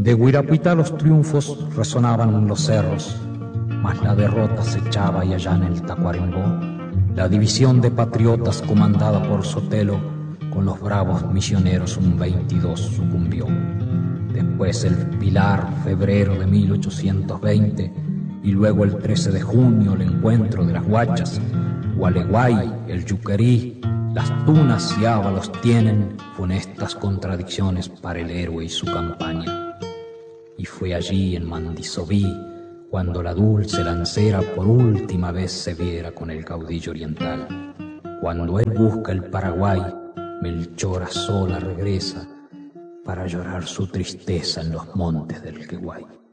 De Guirapuitá los triunfos resonaban en los cerros, mas la derrota se echaba y allá en el Tacuarembó la división de patriotas comandada por Sotelo con los bravos misioneros un 22 sucumbió. Después el Pilar, febrero de 1820, y luego el 13 de junio el encuentro de las Huachas, Gualeguay, el Yuquerí, las Tunas y Ábalos tienen funestas contradicciones para el héroe y su campaña. Y fue allí en Mandisobí cuando la dulce lancera por última vez se viera con el caudillo oriental. Cuando él busca el Paraguay, Melchora sola regresa para llorar su tristeza en los montes del Queguay.